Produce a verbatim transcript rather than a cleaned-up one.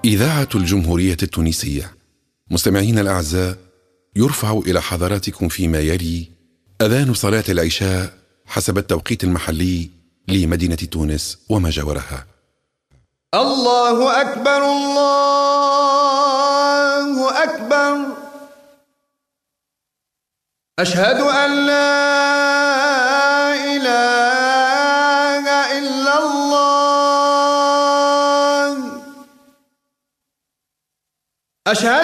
إذاعة الجمهورية التونسية. مستمعين الأعزاء، يرفع إلى حضراتكم فيما يلي أذان صلاة العشاء حسب التوقيت المحلي لمدينة تونس وما جاورها. الله أكبر الله أكبر، أشهد أن لا إله إلا الله، أشهد